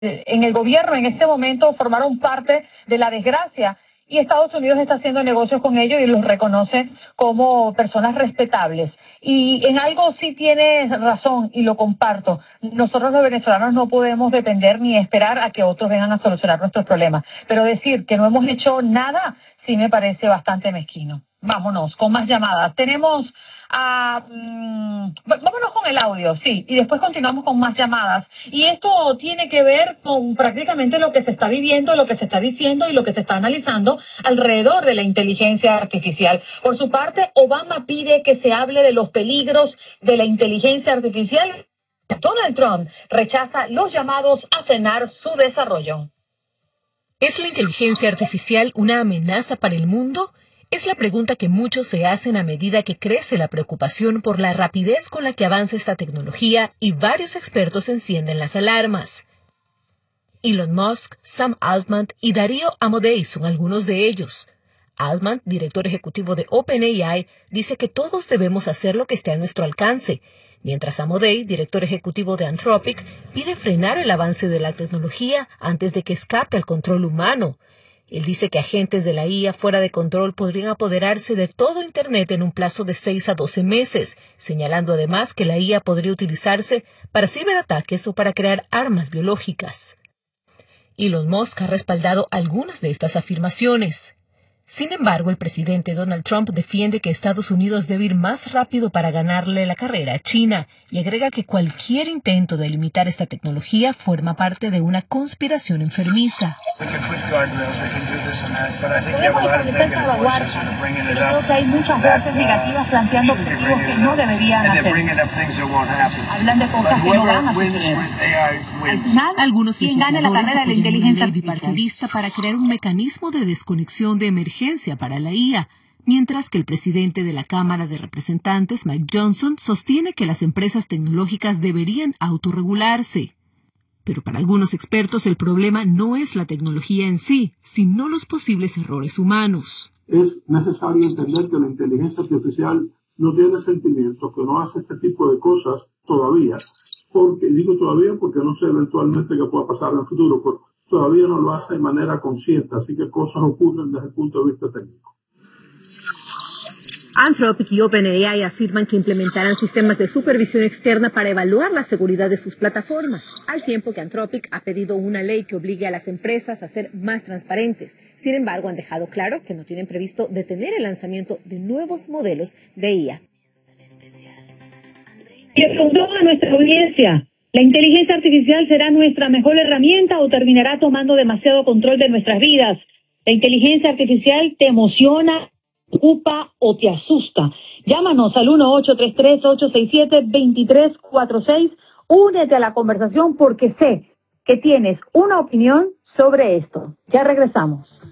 en el gobierno en este momento formaron parte de la desgracia y Estados Unidos está haciendo negocios con ellos y los reconoce como personas respetables. Y en algo sí tienes razón y lo comparto. Nosotros los venezolanos no podemos depender ni esperar a que otros vengan a solucionar nuestros problemas. Pero decir que no hemos hecho nada sí me parece bastante mezquino. Vámonos con más llamadas. Tenemos vámonos con el audio, sí, y después continuamos con más llamadas. Y esto tiene que ver con prácticamente lo que se está viviendo, lo que se está diciendo y lo que se está analizando alrededor de la inteligencia artificial. Por su parte, Obama pide que se hable de los peligros de la inteligencia artificial. Donald Trump rechaza los llamados a frenar su desarrollo. ¿Es la inteligencia artificial una amenaza para el mundo? Es la pregunta que muchos se hacen a medida que crece la preocupación por la rapidez con la que avanza esta tecnología y varios expertos encienden las alarmas. Elon Musk, Sam Altman y Darío Amodei son algunos de ellos. Altman, director ejecutivo de OpenAI, dice que todos debemos hacer lo que esté a nuestro alcance, mientras Amodei, director ejecutivo de Anthropic, pide frenar el avance de la tecnología antes de que escape al control humano. Él dice que agentes de la IA fuera de control podrían apoderarse de todo Internet en un plazo de 6 a 12 meses, señalando además que la IA podría utilizarse para ciberataques o para crear armas biológicas. Elon Musk ha respaldado algunas de estas afirmaciones. Sin embargo, el presidente Donald Trump defiende que Estados Unidos debe ir más rápido para ganarle la carrera a China y agrega que cualquier intento de limitar esta tecnología forma parte de una conspiración enfermiza. Creo que hay muchas voces negativas planteando objetivos que no deberían hacer. Hablan de cosas que no van a suceder. Al final, algunos legisladores apoyan una ley bipartidista bipartidista para crear un mecanismo de desconexión de emergencia para la IA, mientras que el presidente de la Cámara de Representantes, Mike Johnson, sostiene que las empresas tecnológicas deberían autorregularse. Pero para algunos expertos el problema no es la tecnología en sí, sino los posibles errores humanos. Es necesario entender que la inteligencia artificial no tiene sentimientos, que no hace este tipo de cosas todavía. Digo todavía porque no sé eventualmente qué pueda pasar en el futuro, pero todavía no lo hace de manera consciente, así que cosas ocurren desde el punto de vista técnico. Anthropic y OpenAI afirman que implementarán sistemas de supervisión externa para evaluar la seguridad de sus plataformas, al tiempo que Anthropic ha pedido una ley que obligue a las empresas a ser más transparentes. Sin embargo, han dejado claro que no tienen previsto detener el lanzamiento de nuevos modelos de IA. Y con toda nuestra audiencia, ¿la inteligencia artificial será nuestra mejor herramienta o terminará tomando demasiado control de nuestras vidas? ¿La inteligencia artificial te emociona, te preocupa o te asusta? Llámanos al 1-833-867-2346. Únete a la conversación porque sé que tienes una opinión sobre esto. Ya regresamos.